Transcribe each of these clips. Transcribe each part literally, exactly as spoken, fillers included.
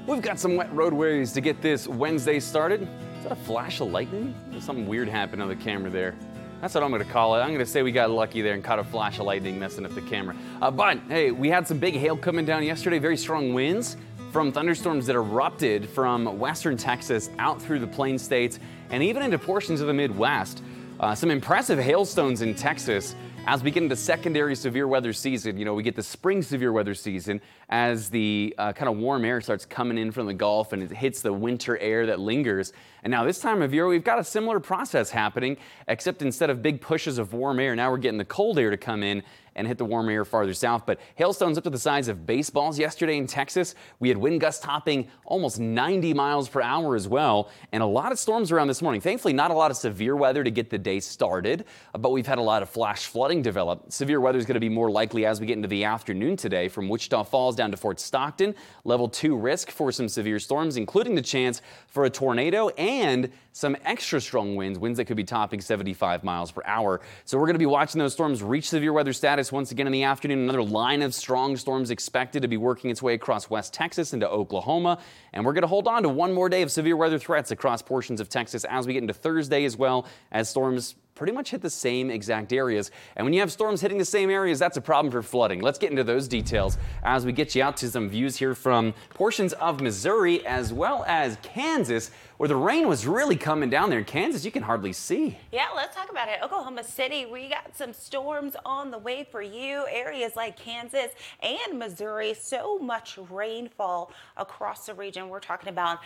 We've got some wet roadways to get this Wednesday started. Is that a flash of lightning? There's something weird happened on the camera there. That's what I'm going to call it. I'm going to say we got lucky there and caught a flash of lightning messing up the camera. Uh, but, hey, we had some big hail coming down yesterday, very strong winds from thunderstorms that erupted from western Texas out through the Plain States and even into portions of the Midwest. Uh, some impressive hailstones in Texas as we get into secondary severe weather season. You know, we get the spring severe weather season as the uh, kind of warm air starts coming in from the Gulf and it hits the winter air that lingers. And now this time of year, we've got a similar process happening, except instead of big pushes of warm air, now we're getting the cold air to come in and hit the warm air farther south. But hailstones up to the size of baseballs yesterday in Texas. We had wind gusts topping almost ninety miles per hour as well, and a lot of storms around this morning. Thankfully, not a lot of severe weather to get the day started, but we've had a lot of flash flooding develop. Severe weather is going to be more likely as we get into the afternoon today from Wichita Falls down to Fort Stockton. Level two risk for some severe storms, including the chance for a tornado and some extra strong winds, winds that could be topping seventy-five miles per hour. So we're going to be watching those storms reach severe weather status once again in the afternoon. Another line of strong storms expected to be working its way across West Texas into Oklahoma. And we're going to hold on to one more day of severe weather threats across portions of Texas as we get into Thursday, as well as storms pretty much hit the same exact areas. And when you have storms hitting the same areas, that's a problem for flooding. Let's get into those details as we get you out to some views here from portions of Missouri as well as Kansas, where the rain was really coming down there. In Kansas, you can hardly see. Yeah, let's talk about it. Oklahoma City, we got some storms on the way for you. Areas like Kansas and Missouri, so much rainfall across the region. We're talking about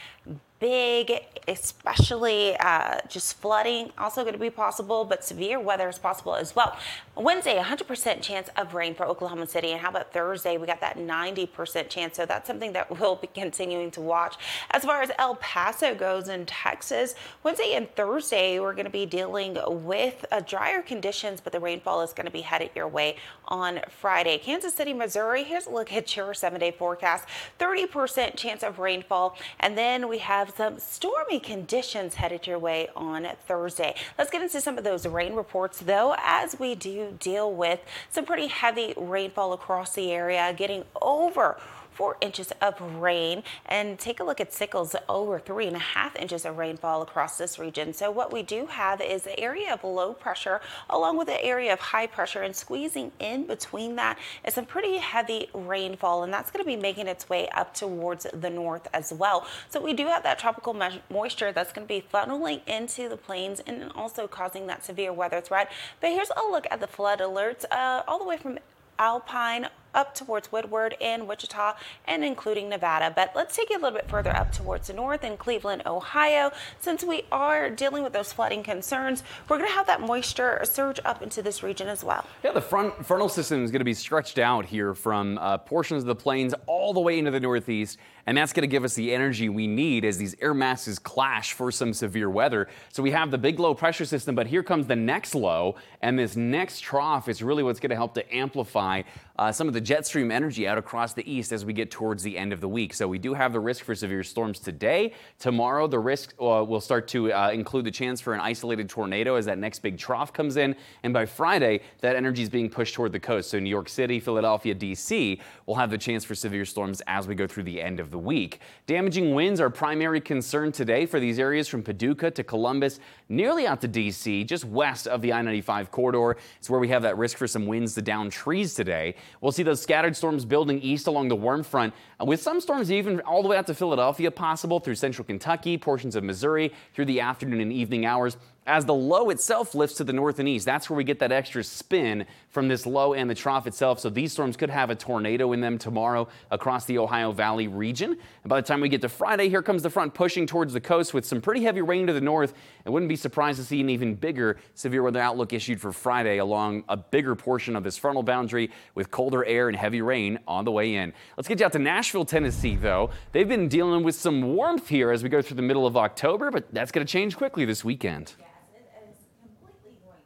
big, especially uh, just flooding, also going to be possible, but severe weather is possible as well. Wednesday, one hundred percent chance of rain for Oklahoma City. And how about Thursday? We got that ninety percent chance. So that's something that we'll be continuing to watch. As far as El Paso goes in Texas, Wednesday and Thursday, we're going to be dealing with uh, drier conditions, but the rainfall is going to be headed your way on Friday. Kansas City, Missouri, here's a look at your seven day forecast. thirty percent chance of rainfall. And then we have some stormy conditions headed your way on Thursday. Let's get into some of those rain reports, though, as we do deal with some pretty heavy rainfall across the area, getting over four inches of rain, and take a look at Sickles, over three and a half inches of rainfall across this region. So what we do have is the area of low pressure along with the area of high pressure, and squeezing in between that is some pretty heavy rainfall, and that's going to be making its way up towards the north as well. So we do have that tropical moisture that's going to be funneling into the plains and also causing that severe weather threat. But here's a look at the flood alerts uh, all the way from Alpine up towards Woodward and Wichita and including Nevada. But let's take it a little bit further up towards the north in Cleveland, Ohio. Since we are dealing with those flooding concerns, we're going to have that moisture surge up into this region as well. Yeah, the front frontal system is going to be stretched out here from uh, portions of the plains all the way into the northeast. And that's going to give us the energy we need as these air masses clash for some severe weather. So we have the big low pressure system, but here comes the next low. And this next trough is really what's going to help to amplify uh, some of the jet stream energy out across the east as we get towards the end of the week. So we do have the risk for severe storms today. Tomorrow, the risk uh, will start to uh, include the chance for an isolated tornado as that next big trough comes in. And by Friday, that energy is being pushed toward the coast. So New York City, Philadelphia, D C will have the chance for severe storms as we go through the end of the week. Damaging winds are primary concern today for these areas from Paducah to Columbus, nearly out to D C, just west of the I ninety-five corridor. It's where we have that risk for some winds to down trees today. We'll see those scattered storms building east along the warm front, with some storms even all the way out to Philadelphia possible through central Kentucky, portions of Missouri through the afternoon and evening hours. As the low itself lifts to the north and east, that's where we get that extra spin from this low and the trough itself. So these storms could have a tornado in them tomorrow across the Ohio Valley region. And by the time we get to Friday, here comes the front pushing towards the coast with some pretty heavy rain to the north. I wouldn't be surprised to see an even bigger severe weather outlook issued for Friday along a bigger portion of this frontal boundary with colder air and heavy rain on the way in. Let's get you out to Nashville, Tennessee, though. They've been dealing with some warmth here as we go through the middle of October, but that's going to change quickly this weekend. Yes, it is completely going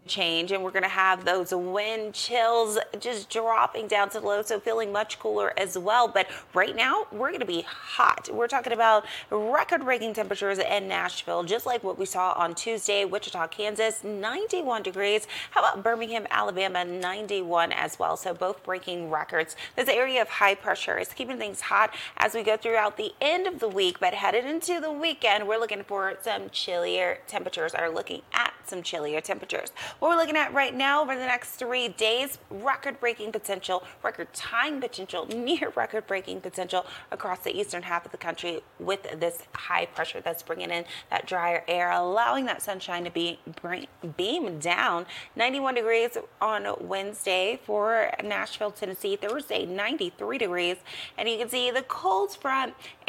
change, and we're going to have those wind chills just dropping down to the low, so feeling much cooler as well. But right now we're going to be hot. We're talking about record-breaking temperatures in Nashville, just like what we saw on Tuesday. Wichita, Kansas, ninety-one degrees. How about Birmingham, Alabama, ninety-one as well. So both breaking records. This area of high pressure is keeping things hot as we go throughout the end of the week, but headed into the weekend, we're looking for some chillier temperatures, are looking at some chillier temperatures. What we're looking at right now over the next three days, record-breaking potential, record-tying potential, near record-breaking potential across the eastern half of the country with this high pressure that's bringing in that drier air, allowing that sunshine to be bring, beam down. ninety-one degrees on Wednesday for Nashville, Tennessee. Thursday, ninety-three degrees. And you can see the cold front